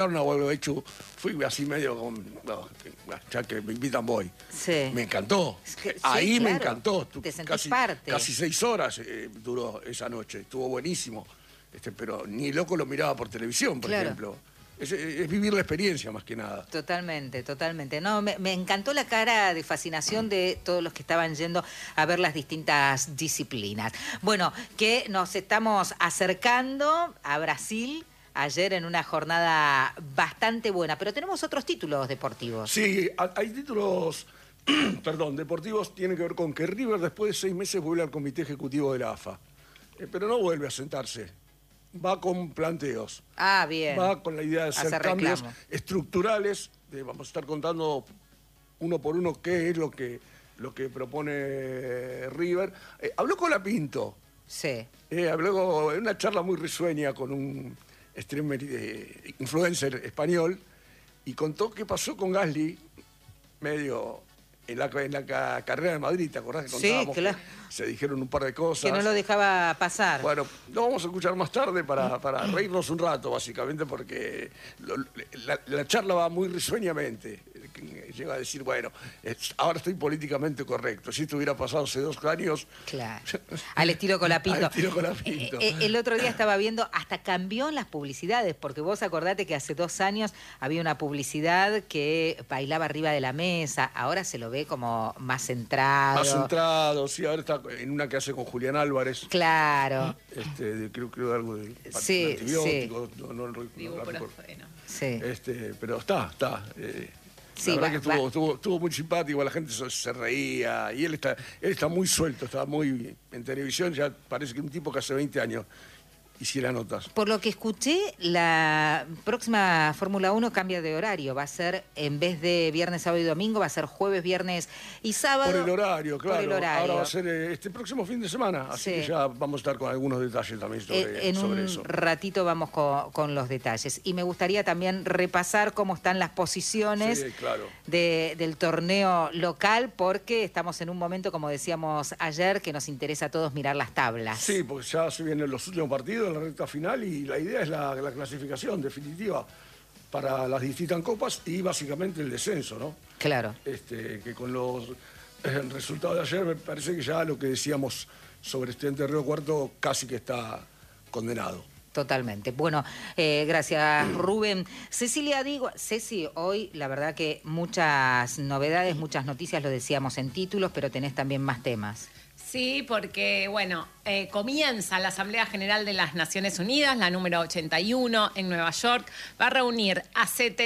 No vuelvo hecho, fui así medio con, no, ya que me invitan voy. Sí. Me encantó. Sí, Ahí claro. me encantó. Te sentís parte. Casi 6 horas duró esa noche. Estuvo buenísimo. Pero ni loco lo miraba por televisión, por ejemplo. Es vivir la experiencia más que nada. Totalmente, totalmente. No, me encantó la cara de fascinación de todos los que estaban yendo a ver las distintas disciplinas. Bueno, que nos estamos acercando a Brasil ayer en una jornada bastante buena, pero tenemos otros títulos deportivos. Sí, hay títulos, perdón, deportivos, tienen que ver con que River después de 6 meses vuelve al comité ejecutivo de la AFA, pero no vuelve a sentarse, va con planteos. Ah, bien. Va con la idea de hacer cambios estructurales, vamos a estar contando uno por uno qué es lo que propone River. Habló con Lapinto. Sí. Habló en una charla muy risueña con un streamer, influencer español, y contó qué pasó con Gasly medio en la carrera de Madrid. ¿Te acordás que contábamos? Sí, claro. Que se dijeron un par de cosas? Que no lo dejaba pasar. Bueno, lo vamos a escuchar más tarde para reírnos un rato, básicamente, porque la charla va muy risueñamente. Llega a decir, bueno, ahora estoy políticamente correcto. Si esto hubiera pasado hace 2 años... Claro, al estilo Colapinto. Al estilo Colapinto. El otro día estaba viendo, hasta cambió en las publicidades, porque vos acordate que hace 2 años había una publicidad que bailaba arriba de la mesa, ahora se lo ve como más centrado. Más centrado, sí, ahora está en una que hace con Julián Álvarez. Claro. Creo algo de antibióticos, sí. Sí. Pero está. Sí, la verdad que estuvo muy simpático, la gente se reía, y él está muy suelto, está muy en televisión, ya parece que un tipo que hace 20 años hiciera notas. Por lo que escuché, la próxima Fórmula 1 cambia de horario, va a ser, en vez de viernes, sábado y domingo, va a ser jueves, viernes y sábado. Por el horario, claro. Por el horario. Ahora va a ser este próximo fin de semana, así que ya vamos a estar con algunos detalles también sobre eso. En un ratito vamos con los detalles. Y me gustaría también repasar cómo están las posiciones del torneo local, porque estamos en un momento, como decíamos ayer, que nos interesa a todos mirar las tablas. Sí, porque ya se vienen los últimos partidos, la recta final, y la idea es la clasificación definitiva para las distintas copas y básicamente el descenso, ¿no? Claro. Que con los resultados de ayer me parece que ya lo que decíamos sobre Estudiantes de Río Cuarto casi que está condenado. Totalmente. Bueno, gracias Rubén. Ceci, hoy la verdad que muchas novedades, muchas noticias, lo decíamos en títulos, pero tenés también más temas. Sí, porque, bueno, comienza la Asamblea General de las Naciones Unidas, la número 81 en Nueva York. Va a reunir a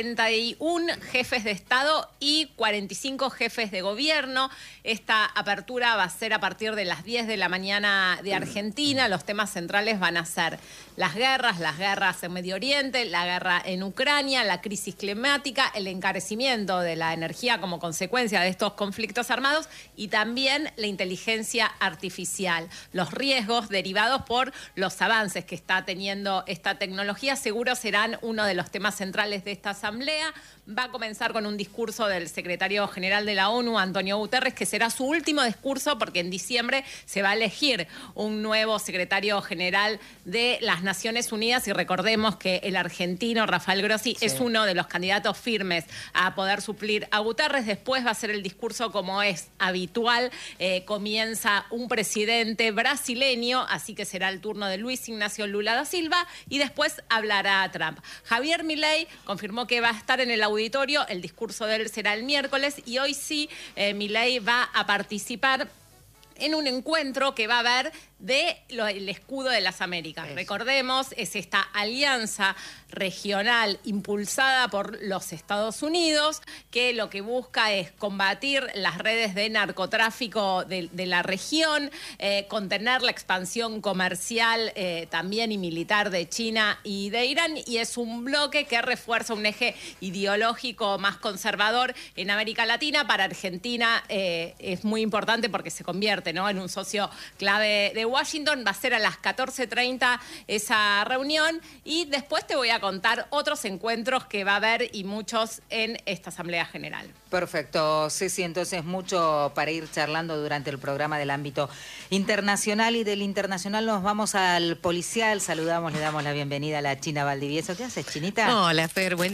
71 jefes de Estado y 45 jefes de gobierno. Esta apertura va a ser a partir de las 10 de la mañana de Argentina. Los temas centrales van a ser las guerras en Medio Oriente, la guerra en Ucrania, la crisis climática, el encarecimiento de la energía como consecuencia de estos conflictos armados y también la inteligencia artificial. Los riesgos derivados por los avances que está teniendo esta tecnología seguro serán uno de los temas centrales de esta asamblea. Va a comenzar con un discurso del secretario general de la ONU, Antonio Guterres, que será su último discurso porque en diciembre se va a elegir un nuevo secretario general de las Naciones Unidas, y recordemos que el argentino Rafael Grossi es uno de los candidatos firmes a poder suplir a Guterres. Después va a ser el discurso como es habitual, comienza un presidente brasileño, así que será el turno de Luis Ignacio Lula da Silva, y después hablará Trump. Javier Milei confirmó que va a estar en el auditorio, el discurso de él será el miércoles, y hoy sí Milei va a participar en un encuentro que va a haber del escudo de las Américas. Recordemos, es esta alianza regional impulsada por los Estados Unidos que lo que busca es combatir las redes de narcotráfico de la región, contener la expansión comercial también y militar de China y de Irán, y es un bloque que refuerza un eje ideológico más conservador en América Latina. Para Argentina es muy importante porque se convierte convierte, ¿no?, en un socio clave de Washington. Va a ser a las 14:30 esa reunión y después te voy a contar otros encuentros que va a haber y muchos en esta Asamblea General. Perfecto, Ceci, entonces mucho para ir charlando durante el programa del ámbito internacional, y del internacional nos vamos al policial. Saludamos, le damos la bienvenida a la China Valdivieso. ¿Qué haces, Chinita? Hola, Fer, buen